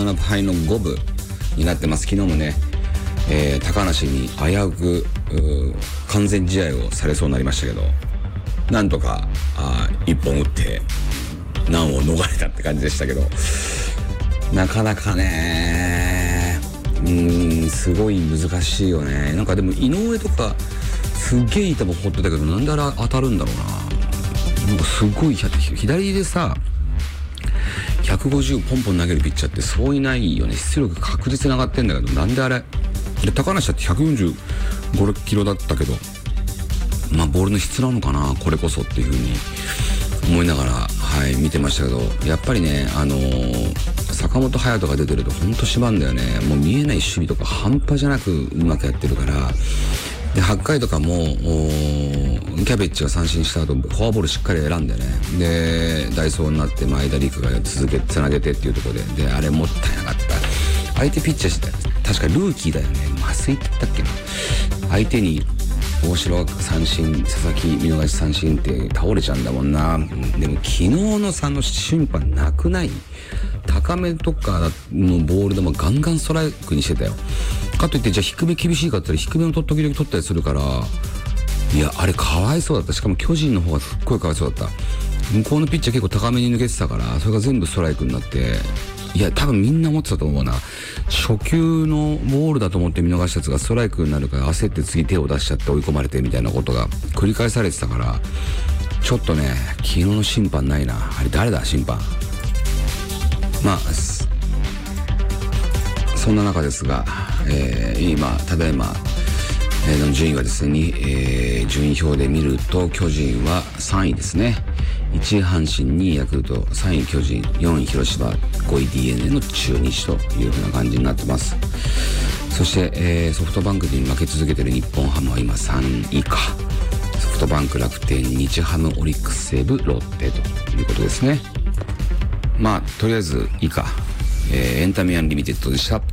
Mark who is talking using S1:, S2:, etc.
S1: 7敗の5分になってます。昨日もね、高梨に危うく完全試合をされそうになりましたけど、なんとか1本打って難を逃れたって感じでしたけど、なかなかねすごい難しいよね。なんかでも井上とかすっげえいい球放ってたけど、なんであれ当たるんだろうな。なんかすごい左でさ150ポンポン投げるピッチャーってそういないよね。出力確実に上がってんだけど、なんであれ高梨だって145キロだったけど、まあボールの質なのかなこれこそっていう風に思いながら見てましたけど、やっぱりね坂本勇人が出てるとほんと縛んだよね。もう見えない守備とか半端じゃなくうまくやってるから。で8回とかもキャベッチが三振した後フォアボールしっかり選んでね、で代走になって前田陸がつなげてっていうところであれもったいなかった。相手ピッチャーして確かルーキーだよね、増井って言ったっけな。相手に大城三振、佐々木見逃し三振って倒れちゃうんだもんな。でも昨日の審判なくない？高めとかのボールでもガンガンストライクにしてたよ。かといってじゃあ低め厳しいかって言ったら低めの時々取ったりするから、いやあれかわいそうだった。しかも巨人の方がすっごいかわいそうだった。向こうのピッチャー結構高めに抜けてたから、それが全部ストライクになって、いや多分みんな思ってたと思うな。初球のボールだと思って見逃したやつがストライクになるから焦って次手を出しちゃって追い込まれてみたいなことが繰り返されてたから、ちょっとね昨日の審判ないな。あれ誰だ審判。まあそんな中ですが、ただいまの順位はですね、順位表で見ると巨人は3位ですね。1位阪神、2位ヤクルト、3位巨人、4位広島、5位 DNA の中日という風な感じになってます。そして、ソフトバンクに負け続けてる日本ハムは今3位か。ソフトバンク、楽天、日ハム、オリックス、西武、ロッテということですね。まあとりあえず以下、エンタメアンリミテッドでした。